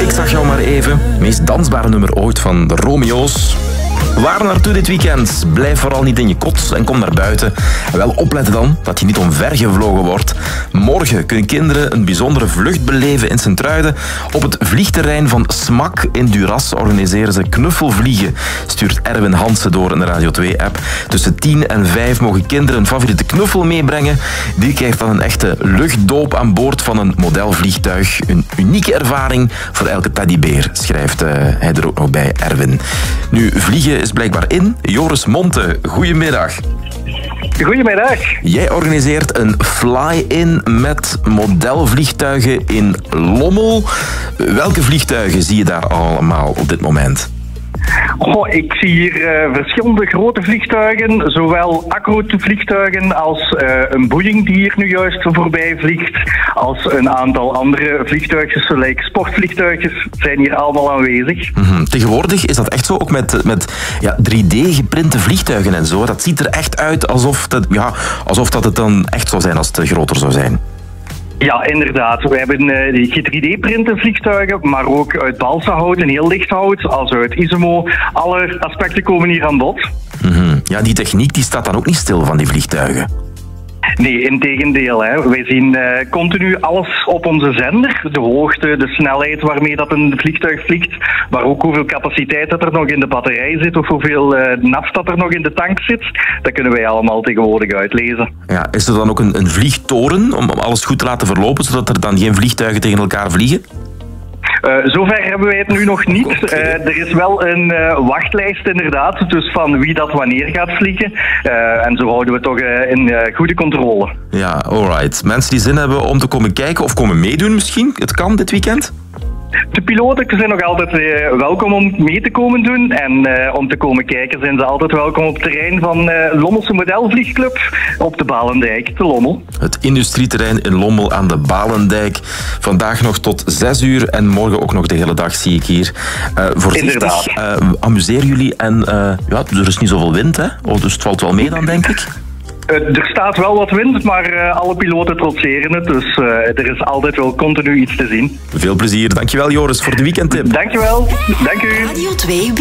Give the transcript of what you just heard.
Ik zag jou maar even. Meest dansbare nummer ooit van de Romeo's. Waar naartoe dit weekend? Blijf vooral niet in je kot en kom naar buiten. En wel opletten dan dat je niet omvergevlogen wordt. Morgen kunnen kinderen een bijzondere vlucht beleven in Sint-Truiden. Op het vliegterrein van SMAK in Duras organiseren ze knuffelvliegen. Stuurt Erwin Hansen door in de Radio 2-app. Tussen 10 en 5 mogen kinderen een favoriete knuffel meebrengen. Die krijgt dan een echte luchtdoop aan boord van een modelvliegtuig. Een unieke ervaring voor elke teddybeer, schrijft hij er ook nog bij, Erwin. Nu, vliegen is blijkbaar in. Joris Monte, goedemiddag. Goedemiddag. Jij organiseert een fly-in met modelvliegtuigen in Lommel. Welke vliegtuigen zie je daar allemaal op dit moment? Ik zie hier verschillende grote vliegtuigen, zowel accro-vliegtuigen als een Boeing die hier nu juist voorbij vliegt, als een aantal andere vliegtuigjes, zoals sportvliegtuigjes, zijn hier allemaal aanwezig. Tegenwoordig is dat echt zo, ook met 3D geprinte vliegtuigen en zo. Dat ziet er echt uit alsof dat het dan echt zou zijn als het groter zou zijn. Ja, inderdaad. We hebben 3D-printen vliegtuigen, maar ook uit balsahout en heel licht hout, als uit Isomo. Alle aspecten komen hier aan bod. Ja, die techniek die staat dan ook niet stil van die vliegtuigen. Nee, integendeel. Wij zien continu alles op onze zender. De hoogte, de snelheid waarmee dat een vliegtuig vliegt, maar ook hoeveel capaciteit dat er nog in de batterij zit of hoeveel naft dat er nog in de tank zit. Dat kunnen wij allemaal tegenwoordig uitlezen. Ja, is er dan ook een vliegtoren om alles goed te laten verlopen, zodat er dan geen vliegtuigen tegen elkaar vliegen? Zover hebben wij het nu nog niet. Er is wel een wachtlijst inderdaad, dus van wie dat wanneer gaat vliegen. En zo houden we toch in goede controle. Ja, alright. Mensen die zin hebben om te komen kijken of komen meedoen misschien, het kan dit weekend? De piloten zijn nog altijd welkom om mee te komen doen. En om te komen kijken zijn ze altijd welkom op het terrein van Lommelse Modelvliegclub op de Balendijk te Lommel. Het industrieterrein in Lommel aan de Balendijk. Vandaag nog tot 6 uur en morgen ook nog de hele dag, zie ik hier. Voorzichtig, amuseer jullie en er is niet zoveel wind, hè? Dus het valt wel mee dan, denk ik. Er staat wel wat wind, maar alle piloten trotseren het. Dus er is altijd wel continu iets te zien. Veel plezier. Dankjewel, Joris, voor de weekendtip. Dankjewel. Dank u. Radio 2